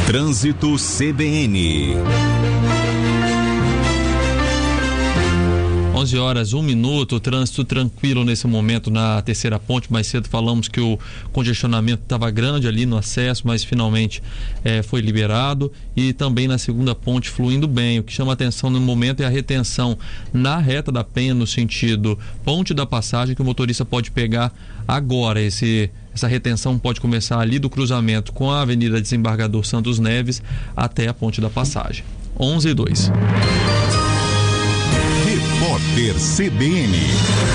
Trânsito CBN. 11h01, trânsito tranquilo nesse momento na terceira ponte. Mais cedo falamos que o congestionamento estava grande ali no acesso, mas finalmente foi liberado. E também na segunda ponte fluindo bem. O que chama atenção no momento é a retenção na reta da Penha, no sentido Ponte da Passagem, que o motorista pode pegar agora. Essa retenção pode começar ali do cruzamento com a Avenida Desembargador Santos Neves até a Ponte da Passagem. 11h02. Repórter CBN.